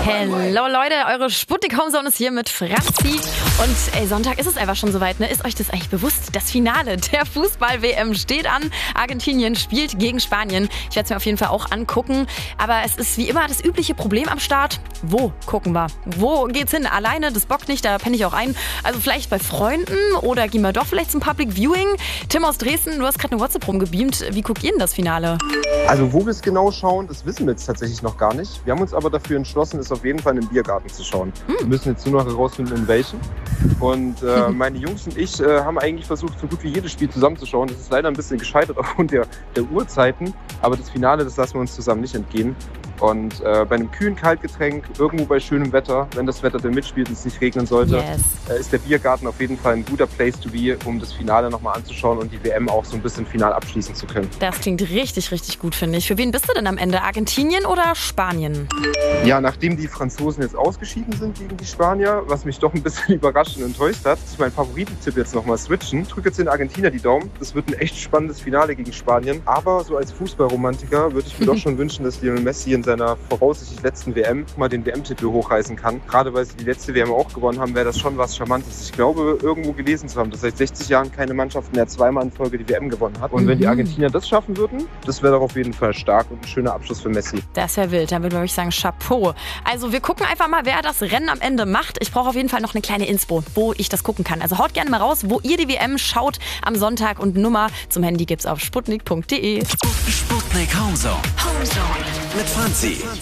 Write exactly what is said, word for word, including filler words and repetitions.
Hello Leute, eure Sputnik Homezone ist hier mit Franzi. Und ey, Sonntag ist es einfach schon soweit, ne? Ist euch das eigentlich bewusst? Das Finale der Fußball-W M steht an. Argentinien spielt gegen Spanien. Ich werde es mir auf jeden Fall auch angucken. Aber es ist wie immer das übliche Problem am Start. Wo gucken wir? Wo geht's hin? Alleine, das bockt nicht, da penne ich auch ein. Also vielleicht bei Freunden oder gehen wir doch vielleicht zum Public Viewing? Tim aus Dresden, du hast gerade eine WhatsApp rumgebeamt. Wie guckt ihr denn das Finale? Also wo wir es genau schauen, das wissen wir jetzt tatsächlich noch gar nicht. Wir haben uns aber dafür entschlossen, es auf jeden Fall in den Biergarten zu schauen. Hm. Wir müssen jetzt nur noch herausfinden, in welchen. Und äh, meine Jungs und ich äh, haben eigentlich versucht, so gut wie jedes Spiel zusammenzuschauen. Das ist leider ein bisschen gescheitert aufgrund der, der Uhrzeiten. Aber das Finale, das lassen wir uns zusammen nicht entgehen. Und äh, bei einem kühlen Kaltgetränk, irgendwo bei schönem Wetter, wenn das Wetter denn mitspielt und es nicht regnen sollte, yes. äh, ist der Biergarten auf jeden Fall ein guter Place to be, um das Finale nochmal anzuschauen und die W M auch so ein bisschen final abschließen zu können. Das klingt richtig, richtig gut, finde ich. Für wen bist du denn am Ende? Argentinien oder Spanien? Ja, nachdem die Franzosen jetzt ausgeschieden sind gegen die Spanier, was mich doch ein bisschen überrascht und enttäuscht hat, ist mein Favoritentipp jetzt nochmal switchen. Ich drücke jetzt den Argentinier die Daumen. Das wird ein echt spannendes Finale gegen Spanien. Aber so als Fußballromantiker würde ich mir doch schon wünschen, dass Lionel Messi in seiner voraussichtlich letzten W M mal den W M-Titel hochreißen kann. Gerade weil sie die letzte W M auch gewonnen haben, wäre das schon was Charmantes. Ich glaube, irgendwo gelesen zu haben, dass seit sechzig Jahren keine Mannschaft mehr zweimal in Folge die W M gewonnen hat. Und wenn die Argentinier das schaffen würden, das wäre doch auf jeden Fall stark und ein schöner Abschluss für Messi. Das wäre wild, dann würde man wirklich sagen Chapeau. Also wir gucken einfach mal, wer das Rennen am Ende macht. Ich brauche auf jeden Fall noch eine kleine Inspo, wo ich das gucken kann. Also haut gerne mal raus, wo ihr die W M schaut am Sonntag, und Nummer zum Handy gibt's auf sputnik punkt de. Sputnik Homezone. Homezone mit Franzi.